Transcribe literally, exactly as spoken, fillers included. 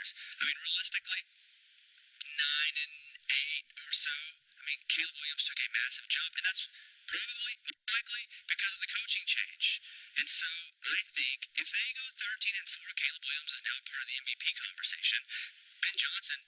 quarterbacks. I mean, realistically, nine and eight or so. I mean, Caleb Williams took a massive jump, and that's probably